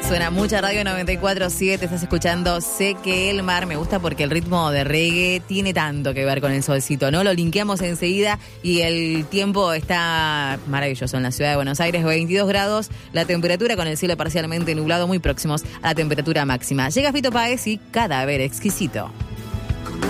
Suena mucha Radio 94.7, estás escuchando Sé que el mar. Me gusta porque el ritmo de reggae tiene tanto que ver con el solcito, ¿no? Lo linkeamos enseguida y el tiempo está maravilloso en la ciudad de Buenos Aires, 22 grados, la temperatura con el cielo parcialmente nublado, muy próximos a la temperatura máxima. Llega Fito Páez y Cadáver Exquisito.